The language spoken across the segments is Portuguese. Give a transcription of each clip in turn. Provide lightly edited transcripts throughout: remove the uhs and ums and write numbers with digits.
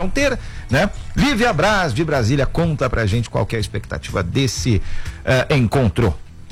fronteira, né? Lívia Braz, de Brasília, conta pra gente qual que é a expectativa desse encontro.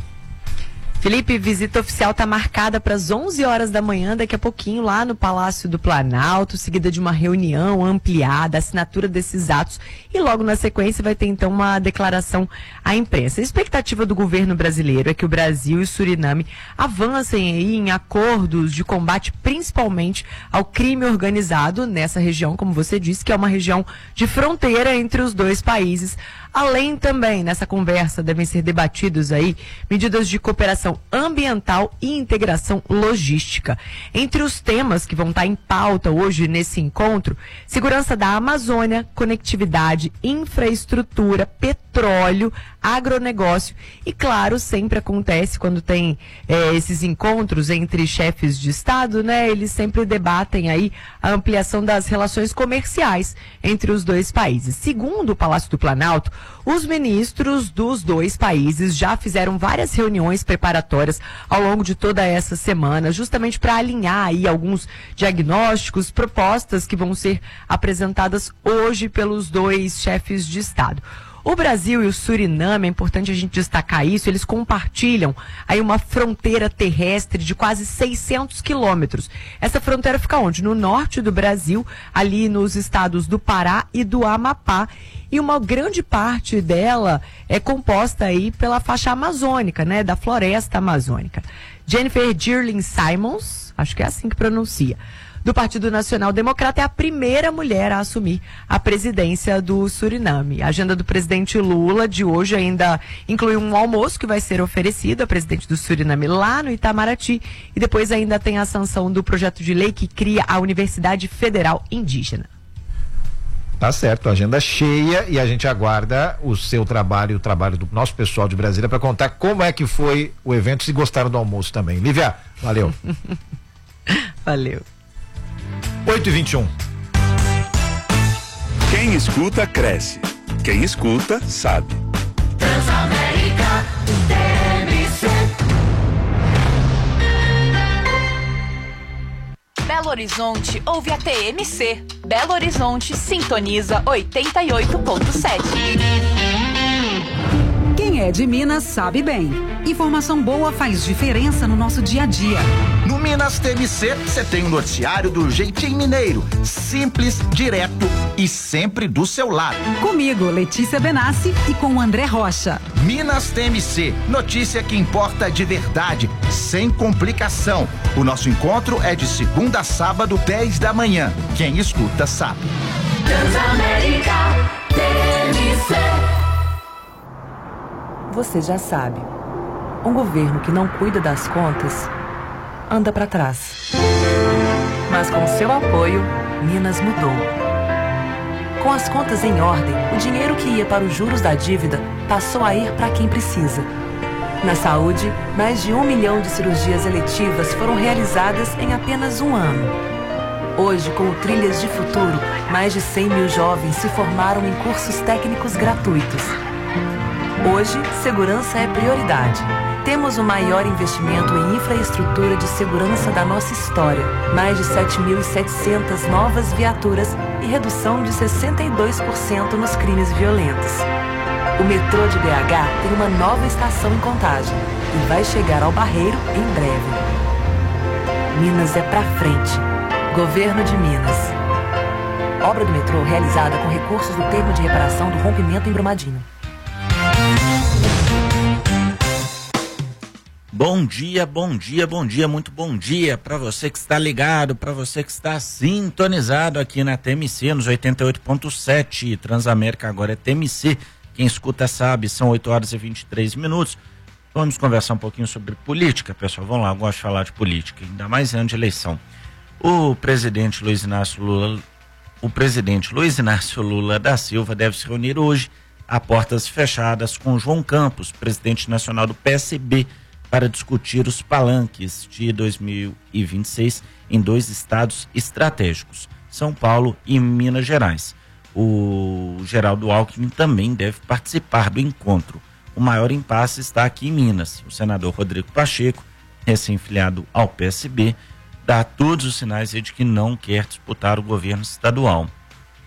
Felipe, visita oficial está marcada para as 11 horas da manhã, daqui a pouquinho, lá no Palácio do Planalto, seguida de uma reunião ampliada, assinatura desses atos, e logo na sequência vai ter então uma declaração à imprensa. A expectativa do governo brasileiro é que o Brasil e o Suriname avancem aí em acordos de combate principalmente ao crime organizado nessa região, como você disse, que é uma região de fronteira entre os dois países. Além também, nessa conversa, devem ser debatidos aí medidas de cooperação ambiental e integração logística. Entre os temas que vão estar em pauta hoje nesse encontro, segurança da Amazônia, conectividade, infraestrutura, petróleo, agronegócio e, claro, sempre acontece quando tem esses encontros entre chefes de Estado, né? Eles sempre debatem aí a ampliação das relações comerciais entre os dois países. Segundo o Palácio do Planalto, os ministros dos dois países já fizeram várias reuniões preparatórias ao longo de toda essa semana, justamente para alinhar aí alguns diagnósticos, propostas que vão ser apresentadas hoje pelos dois chefes de Estado. O Brasil e o Suriname, é importante a gente destacar isso, eles compartilham aí uma fronteira terrestre de quase 600 quilômetros. Essa fronteira fica onde? No norte do Brasil, ali nos estados do Pará e do Amapá. E uma grande parte dela é composta aí pela faixa amazônica, né? Da floresta amazônica. Jennifer Dirling Simons, acho que é assim que pronuncia, do Partido Nacional Democrata, é a primeira mulher a assumir a presidência do Suriname. A agenda do presidente Lula de hoje ainda inclui um almoço que vai ser oferecido ao presidente do Suriname lá no Itamaraty, e depois ainda tem a sanção do projeto de lei que cria a Universidade Federal Indígena. Tá certo, agenda cheia, e a gente aguarda o seu trabalho e o trabalho do nosso pessoal de Brasília para contar como é que foi o evento, se gostaram do almoço também. Lívia, valeu. Valeu. 8h21. Quem escuta, cresce. Quem escuta, sabe. Transamérica, TMC. Belo Horizonte ouve a TMC. Belo Horizonte sintoniza 88.7. Quem é de Minas sabe bem. Informação boa faz diferença no nosso dia a dia. No Minas TMC, você tem um noticiário do jeitinho mineiro. Simples, direto e sempre do seu lado. Comigo, Letícia Benassi, e com o André Rocha. Minas TMC, notícia que importa de verdade, sem complicação. O nosso encontro é de segunda a sábado, 10 da manhã. Quem escuta sabe. Transamérica, TMC. Você já sabe, um governo que não cuida das contas anda para trás. Mas com seu apoio, Minas mudou. Com as contas em ordem, o dinheiro que ia para os juros da dívida passou a ir para quem precisa. Na saúde, mais de 1 milhão de cirurgias eletivas foram realizadas em apenas um ano. Hoje, com o Trilhas de Futuro, mais de 100 mil jovens se formaram em cursos técnicos gratuitos. Hoje, segurança é prioridade. Temos o maior investimento em infraestrutura de segurança da nossa história. Mais de 7.700 novas viaturas e redução de 62% nos crimes violentos. O metrô de BH tem uma nova estação em Contagem e vai chegar ao Barreiro em breve. Minas é pra frente. Governo de Minas. Obra do metrô realizada com recursos do termo de reparação do rompimento em Brumadinho. Bom dia, bom dia, bom dia, muito bom dia para você que está ligado, para você que está sintonizado aqui na TMC, nos 88.7, Transamérica agora é TMC, quem escuta sabe, são 8h23. Vamos conversar um pouquinho sobre política, pessoal, vamos lá, eu gosto de falar de política, ainda mais em ano de eleição. O presidente Luiz Inácio Lula da Silva deve se reunir hoje a portas fechadas com João Campos, presidente nacional do PSB, para discutir os palanques de 2026 em 2 estados estratégicos, São Paulo e Minas Gerais. O Geraldo Alckmin também deve participar do encontro. O maior impasse está aqui em Minas. O senador Rodrigo Pacheco, recém-filiado ao PSB, dá todos os sinais de que não quer disputar o governo estadual.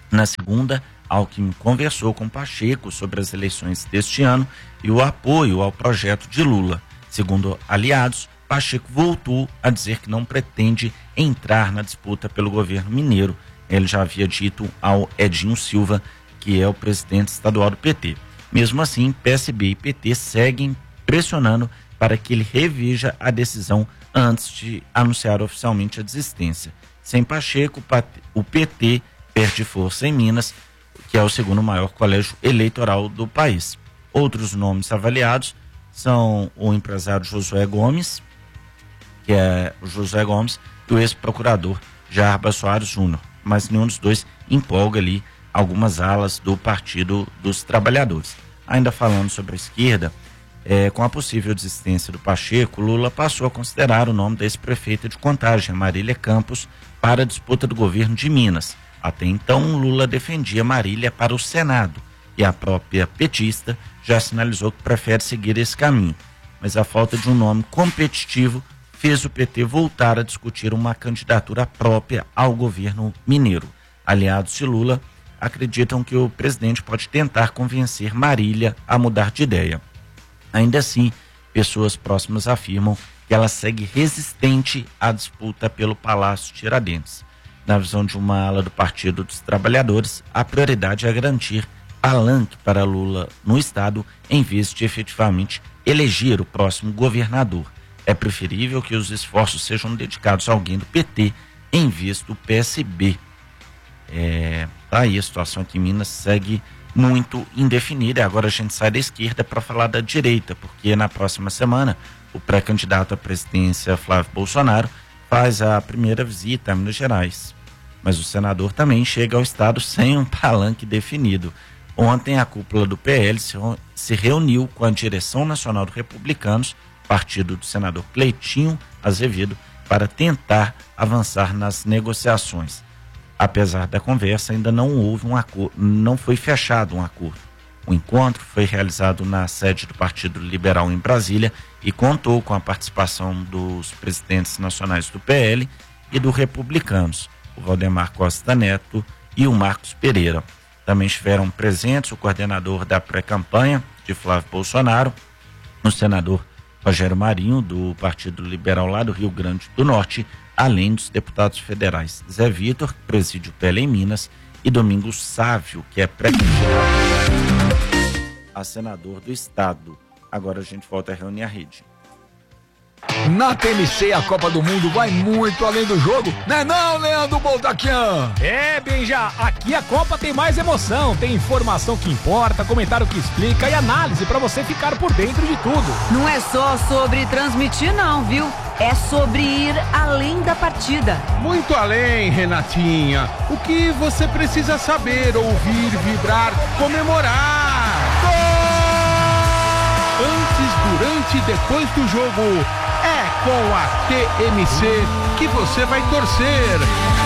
Na segunda, Alckmin conversou com Pacheco sobre as eleições deste ano e o apoio ao projeto de Lula. Segundo aliados, Pacheco voltou a dizer que não pretende entrar na disputa pelo governo mineiro. Ele já havia dito ao Edinho Silva, que é o presidente estadual do PT. Mesmo assim, PSB e PT seguem pressionando para que ele reveja a decisão antes de anunciar oficialmente a desistência. Sem Pacheco, o PT perde força em Minas, que é o segundo maior colégio eleitoral do país. Outros nomes avaliados são o empresário Josué Gomes, que é o Josué Gomes, e o ex-procurador Jarbas Soares Júnior, mas nenhum dos dois empolga ali algumas alas do Partido dos Trabalhadores. Ainda falando sobre a esquerda, com a possível desistência do Pacheco, Lula passou a considerar o nome da ex-prefeita de Contagem, Marília Campos, para a disputa do governo de Minas. Até então, Lula defendia Marília para o Senado e a própria petista já sinalizou que prefere seguir esse caminho. Mas a falta de um nome competitivo fez o PT voltar a discutir uma candidatura própria ao governo mineiro. Aliados de Lula acreditam que o presidente pode tentar convencer Marília a mudar de ideia. Ainda assim, pessoas próximas afirmam que ela segue resistente à disputa pelo Palácio Tiradentes. Na visão de uma ala do Partido dos Trabalhadores, a prioridade é garantir palanque para Lula no estado, em vez de efetivamente eleger o próximo governador. É preferível que os esforços sejam dedicados a alguém do PT em vez do PSB. Tá aí a situação aqui em Minas segue muito indefinida. Agora a gente sai da esquerda para falar da direita, porque na próxima semana o pré-candidato à presidência Flávio Bolsonaro faz a primeira visita a Minas Gerais. Mas o senador também chega ao estado sem um palanque definido. Ontem a cúpula do PL se reuniu com a direção nacional dos Republicanos, partido do senador Cleitinho Azevedo, para tentar avançar nas negociações. Apesar da conversa, ainda não houve um acordo, não foi fechado um acordo. O encontro foi realizado na sede do Partido Liberal em Brasília e contou com a participação dos presidentes nacionais do PL e do Republicanos, o Valdemar Costa Neto e o Marcos Pereira. Também estiveram presentes o coordenador da pré-campanha de Flávio Bolsonaro, o senador Rogério Marinho, do Partido Liberal lá do Rio Grande do Norte, além dos deputados federais Zé Vitor, que preside o PL em Minas, e Domingos Sávio, que é pré-candidato a senador do estado. Agora a gente volta a reunir a rede. Na TMC, a Copa do Mundo vai muito além do jogo, né não, Leandro Boltaquian? Benja, aqui a Copa tem mais emoção, tem informação que importa, comentário que explica e análise pra você ficar por dentro de tudo. Não é só sobre transmitir não, viu? É sobre ir além da partida. Muito além, Renatinha. O que você precisa saber, ouvir, vibrar, comemorar. Gol! Antes, durante e depois do jogo. É com a TMC que você vai torcer.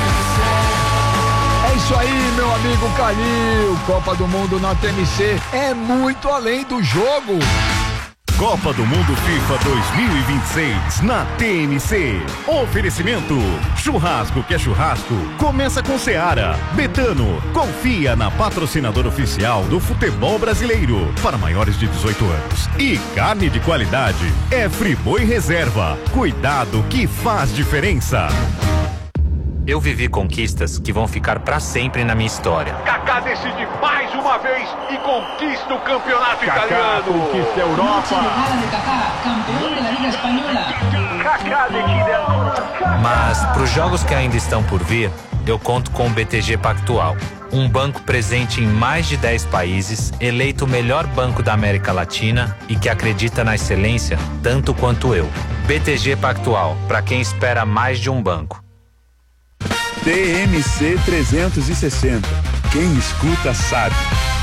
É isso aí, meu amigo Calil. Copa do Mundo na TMC é muito além do jogo. Copa do Mundo FIFA 2026 na TMC. Oferecimento: churrasco que é churrasco, começa com Seara. Betano, confia na patrocinadora oficial do futebol brasileiro para maiores de 18 anos. E carne de qualidade é Friboi Reserva. Cuidado que faz diferença. Eu vivi conquistas que vão ficar pra sempre na minha história. Kaká decide mais uma vez e conquista o campeonato italiano. Conquista a Europa. Mas pros jogos que ainda estão por vir, eu conto com o BTG Pactual. Um banco presente em mais de 10 países, eleito o melhor banco da América Latina e que acredita na excelência tanto quanto eu. BTG Pactual, para quem espera mais de um banco. TMC 360. Quem escuta sabe.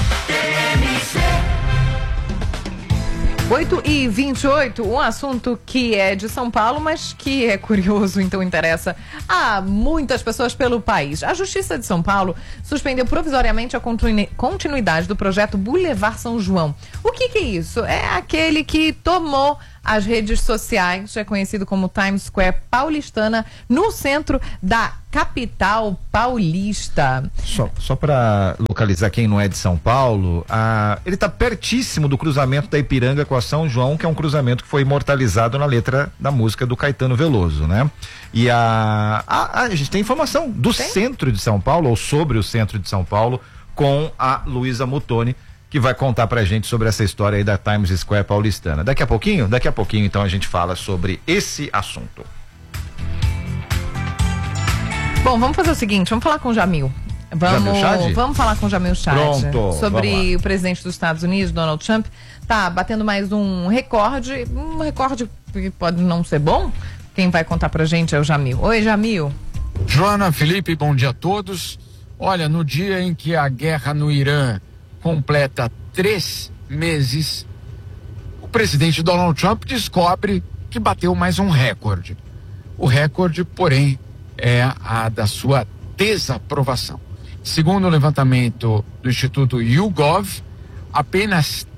8h28, um assunto que é de São Paulo, mas que é curioso, então interessa a muitas pessoas pelo país. A Justiça de São Paulo suspendeu provisoriamente a continuidade do projeto Boulevard São João. O que é isso? É aquele que tomou as redes sociais, é conhecido como Times Square paulistana, no centro da capital paulista. Só para localizar quem não é de São Paulo, ele está pertíssimo do cruzamento da Ipiranga com a São João, que é um cruzamento que foi imortalizado na letra da música do Caetano Veloso, né? E a gente tem informação do centro de São Paulo, ou sobre o centro de São Paulo, com a Luísa Muttoni, que vai contar pra gente sobre essa história aí da Times Square paulistana. Daqui a pouquinho, então a gente fala sobre esse assunto. Bom, vamos fazer o seguinte, vamos falar com o Jamil. Vamos falar com o Jamil Chad. Pronto, sobre o presidente dos Estados Unidos, Donald Trump. Tá batendo mais um recorde que pode não ser bom. Quem vai contar pra gente é o Jamil. Oi, Jamil. Joana, Felipe, bom dia a todos. Olha, no dia em que a guerra no Irã completa 3 meses, o presidente Donald Trump descobre que bateu mais um recorde. O recorde, porém, é a da sua desaprovação. Segundo o levantamento do Instituto YouGov, apenas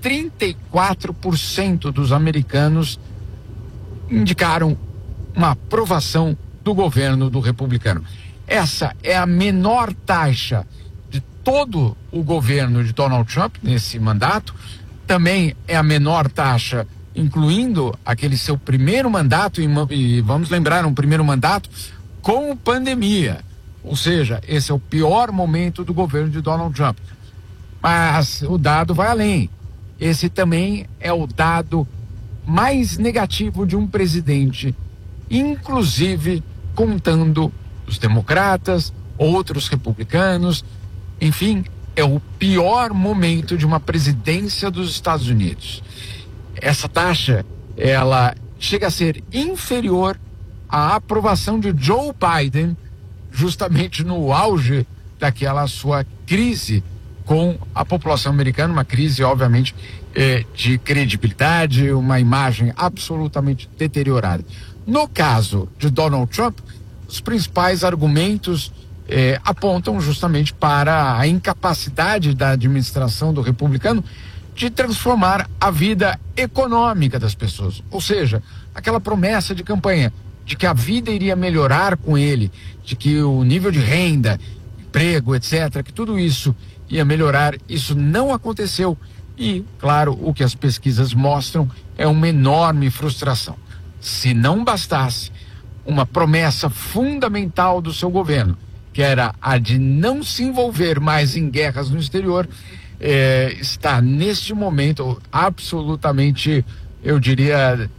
34% dos americanos indicaram uma aprovação do governo do republicano. Essa é a menor taxa de todo o governo de Donald Trump nesse mandato. Também é a menor taxa, incluindo aquele seu primeiro mandato, e vamos lembrar, um primeiro mandato com pandemia. Ou seja, esse é o pior momento do governo de Donald Trump. Mas o dado vai além. Esse também é o dado mais negativo de um presidente, inclusive contando os democratas, outros republicanos. Enfim, é o pior momento de uma presidência dos Estados Unidos. Essa taxa, ela chega a ser inferior à aprovação de Joe Biden, justamente no auge daquela sua crise com a população americana, uma crise, obviamente, de credibilidade, uma imagem absolutamente deteriorada. No caso de Donald Trump, os principais argumentos apontam justamente para a incapacidade da administração do republicano de transformar a vida econômica das pessoas. Ou seja, aquela promessa de campanha de que a vida iria melhorar com ele, de que o nível de renda, emprego, etc., que tudo isso ia melhorar, isso não aconteceu. E, claro, o que as pesquisas mostram é uma enorme frustração. Se não bastasse uma promessa fundamental do seu governo, que era a de não se envolver mais em guerras no exterior, está neste momento absolutamente, eu diria,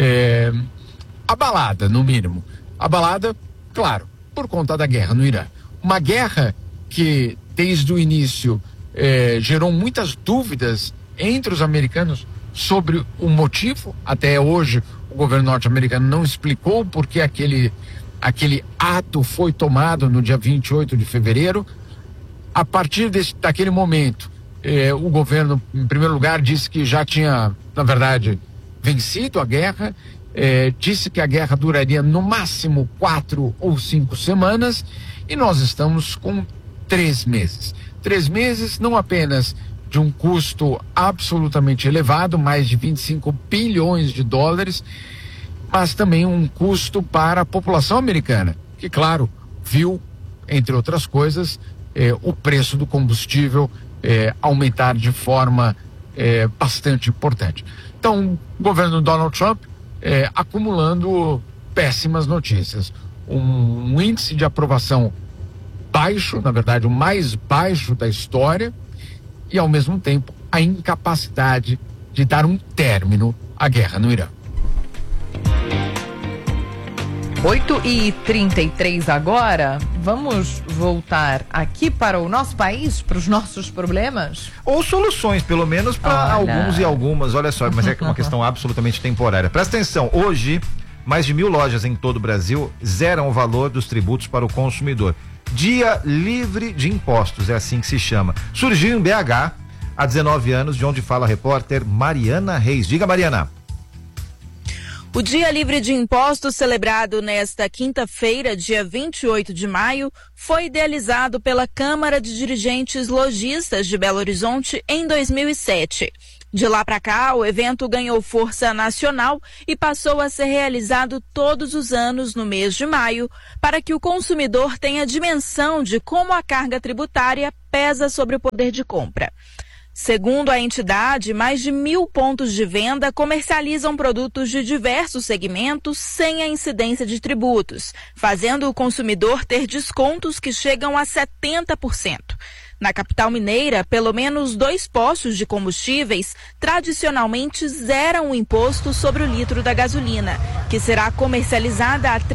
abalada, no mínimo. Abalada, claro, por conta da guerra no Irã. Uma guerra que, desde o início, gerou muitas dúvidas entre os americanos sobre o motivo. Até hoje, o governo norte-americano não explicou por que aquele ato foi tomado no dia 28 de fevereiro. A partir daquele momento, o governo, em primeiro lugar, disse que já tinha, na verdade, vencido a guerra, disse que a guerra duraria no máximo 4 ou 5 semanas, e nós estamos com 3 meses. 3 meses não apenas de um custo absolutamente elevado, mais de 25 bilhões de dólares, mas também um custo para a população americana, que, claro, viu, entre outras coisas, o preço do combustível aumentar de forma bastante importante. Então, o governo Donald Trump acumulando péssimas notícias. Um índice de aprovação baixo, na verdade, o mais baixo da história, e, ao mesmo tempo, a incapacidade de dar um término à guerra no Irã. 8h33 agora, vamos voltar aqui para o nosso país, para os nossos problemas? Ou soluções, pelo menos para alguns e algumas, olha só, mas é uma questão absolutamente temporária. Presta atenção, hoje, mais de 1.000 lojas em todo o Brasil zeram o valor dos tributos para o consumidor. Dia livre de impostos, é assim que se chama. Surgiu em BH há 19 anos, de onde fala a repórter Mariana Reis. Diga, Mariana. O Dia Livre de Impostos, celebrado nesta quinta-feira, dia 28 de maio, foi idealizado pela Câmara de Dirigentes Lojistas de Belo Horizonte em 2007. De lá para cá, o evento ganhou força nacional e passou a ser realizado todos os anos no mês de maio, para que o consumidor tenha dimensão de como a carga tributária pesa sobre o poder de compra. Segundo a entidade, mais de 1.000 pontos de venda comercializam produtos de diversos segmentos sem a incidência de tributos, fazendo o consumidor ter descontos que chegam a 70%. Na capital mineira, pelo menos 2 postos de combustíveis tradicionalmente zeram o imposto sobre o litro da gasolina, que será comercializada a R$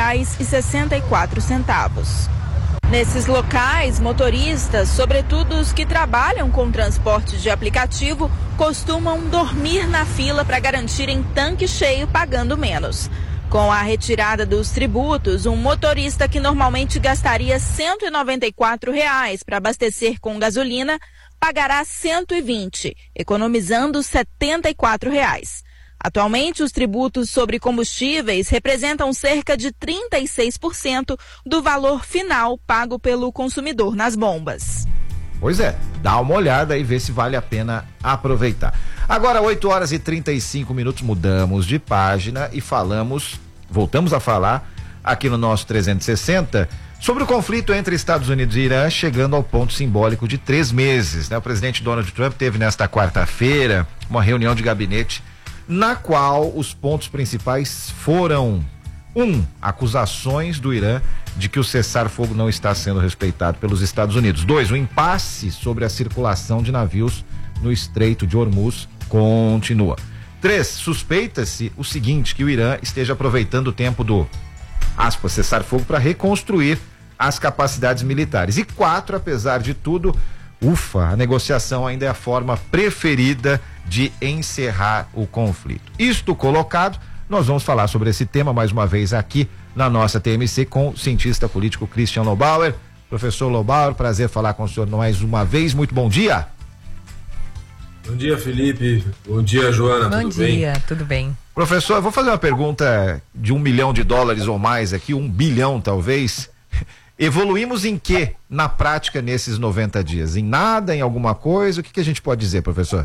3,64. Nesses locais, motoristas, sobretudo os que trabalham com transporte de aplicativo, costumam dormir na fila para garantirem tanque cheio pagando menos. Com a retirada dos tributos, um motorista que normalmente gastaria R$ 194 para abastecer com gasolina pagará R$ 120, economizando R$ 74. Atualmente, os tributos sobre combustíveis representam cerca de 36% do valor final pago pelo consumidor nas bombas. Pois é, dá uma olhada e vê se vale a pena aproveitar. Agora, 8h35, mudamos de página e voltamos a falar aqui no nosso 360 sobre o conflito entre Estados Unidos e Irã, chegando ao ponto simbólico de 3 meses, né? O presidente Donald Trump teve nesta quarta-feira uma reunião de gabinete na qual os pontos principais foram: 1. Acusações do Irã de que o cessar-fogo não está sendo respeitado pelos Estados Unidos. 2. O impasse sobre a circulação de navios no Estreito de Hormuz continua. 3. Suspeita-se o seguinte, que o Irã esteja aproveitando o tempo do, aspas, cessar-fogo para reconstruir as capacidades militares. E 4, apesar de tudo, a negociação ainda é a forma preferida de encerrar o conflito. Isto colocado, nós vamos falar sobre esse tema mais uma vez aqui na nossa TMC com o cientista político Christian Lobauer. Professor Lobauer, prazer falar com o senhor mais uma vez, muito bom dia. Bom dia, Felipe. Bom dia, Joana. Bom tudo bem? dia, tudo bem. Professor, eu vou fazer uma pergunta de $1 milhão ou mais aqui, 1 bilhão talvez. Evoluímos em que na prática nesses 90 dias? Em nada, em alguma coisa? O que a gente pode dizer, professor?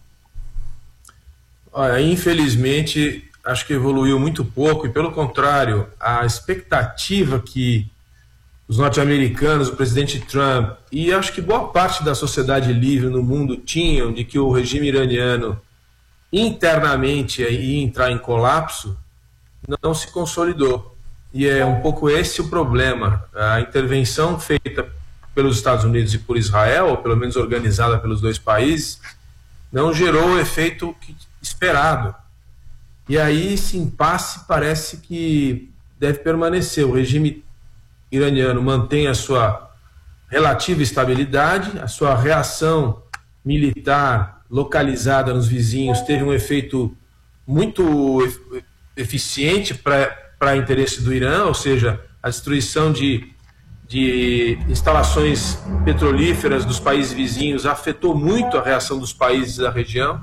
Olha, infelizmente, acho que evoluiu muito pouco e, pelo contrário, a expectativa que os norte-americanos, o presidente Trump e acho que boa parte da sociedade livre no mundo tinham de que o regime iraniano internamente ia entrar em colapso, não se consolidou. E é um pouco esse o problema. A intervenção feita pelos Estados Unidos e por Israel, ou pelo menos organizada pelos 2 países, não gerou o efeito esperado. E aí esse impasse parece que deve permanecer. O regime iraniano mantém a sua relativa estabilidade, a sua reação militar localizada nos vizinhos teve um efeito muito eficiente para interesse do Irã, ou seja, a destruição de instalações petrolíferas dos países vizinhos afetou muito a reação dos países da região.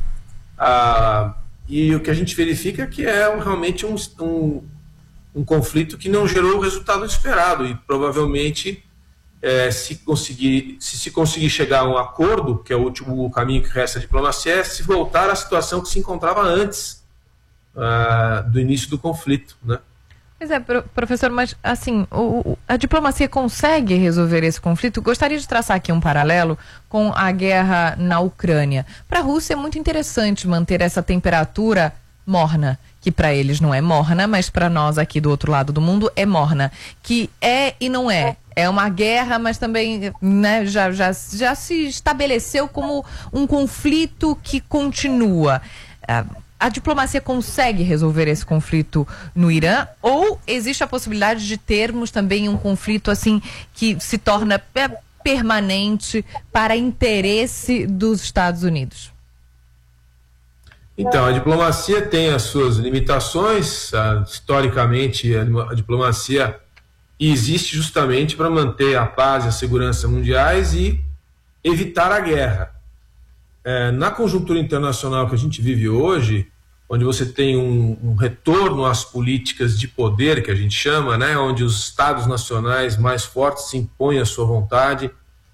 E o que a gente verifica é que é realmente um conflito que não gerou o resultado esperado e provavelmente se se conseguir chegar a um acordo, que é o último caminho que resta à diplomacia, é se voltar à situação que se encontrava antes do início do conflito, né? Pois é, professor, mas assim, a diplomacia consegue resolver esse conflito? Gostaria de traçar aqui um paralelo com a guerra na Ucrânia. Para a Rússia é muito interessante manter essa temperatura morna, que para eles não é morna, mas para nós aqui do outro lado do mundo é morna, que é e não é. É uma guerra, mas também, né, já se estabeleceu como um conflito que continua. A diplomacia consegue resolver esse conflito no Irã, ou existe a possibilidade de termos também um conflito assim que se torna permanente para interesse dos Estados Unidos? Então, a diplomacia tem as suas limitações. Historicamente, a diplomacia existe justamente para manter a paz e a segurança mundiais e evitar a guerra. Na conjuntura internacional que a gente vive hoje, onde você tem um retorno às políticas de poder, que a gente chama, né, onde os estados nacionais mais fortes se impõem à sua vontade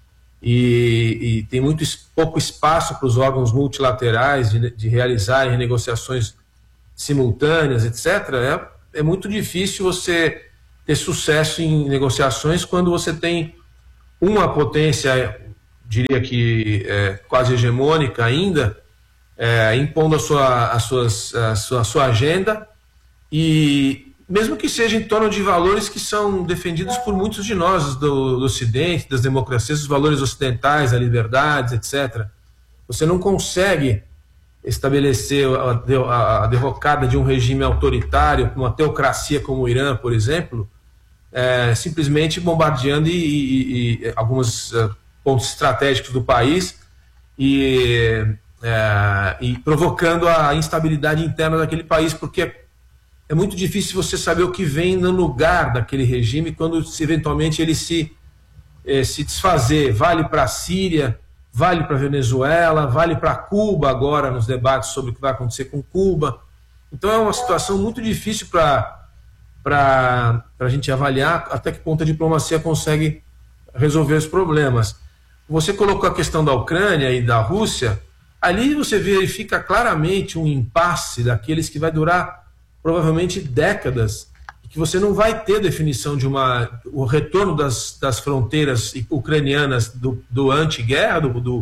e tem pouco espaço para os órgãos multilaterais de realizarem negociações simultâneas, etc., é muito difícil você ter sucesso em negociações quando você tem uma potência, diria que quase hegemônica ainda, impondo a sua agenda, e mesmo que seja em torno de valores que são defendidos por muitos de nós do Ocidente, das democracias, os valores ocidentais, a liberdade, etc. Você não consegue estabelecer a derrocada de um regime autoritário, uma teocracia como o Irã, por exemplo, simplesmente bombardeando e alguns pontos estratégicos do país e provocando a instabilidade interna daquele país, porque é muito difícil você saber o que vem no lugar daquele regime quando eventualmente ele se desfazer. Vale para a Síria, vale para a Venezuela, vale para Cuba agora nos debates sobre o que vai acontecer com Cuba. Então é uma situação muito difícil para a gente avaliar até que ponto a diplomacia consegue resolver os problemas. Você colocou a questão da Ucrânia e da Rússia, ali você verifica claramente um impasse daqueles que vai durar provavelmente décadas, e que você não vai ter definição de o retorno das fronteiras ucranianas do anti-guerra,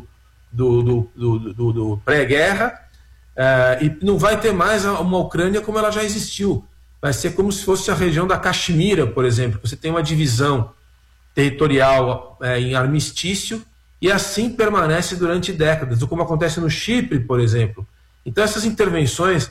do pré-guerra, e não vai ter mais uma Ucrânia como ela já existiu. Vai ser como se fosse a região da Caxemira, por exemplo. Você tem uma divisão territorial em armistício, e assim permanece durante décadas, ou como acontece no Chipre, por exemplo. Então essas intervenções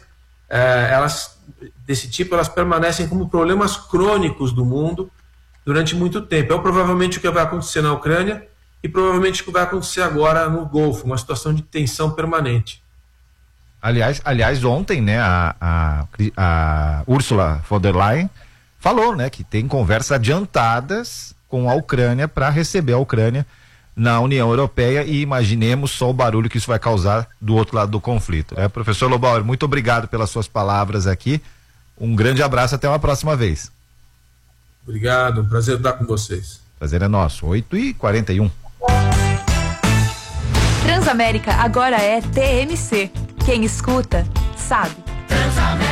desse tipo, elas permanecem como problemas crônicos do mundo durante muito tempo. Provavelmente o que vai acontecer na Ucrânia e provavelmente o que vai acontecer agora no Golfo, uma situação de tensão permanente. Aliás, ontem, né, a Ursula von der Leyen falou, né, que tem conversas adiantadas com a Ucrânia para receber a Ucrânia na União Europeia, e imaginemos só o barulho que isso vai causar do outro lado do conflito. Professor Lobauer, muito obrigado pelas suas palavras aqui. Um grande abraço, até uma próxima vez. Obrigado, um prazer estar com vocês. Prazer é nosso. 8h41. Transamérica agora é TMC. Quem escuta, sabe.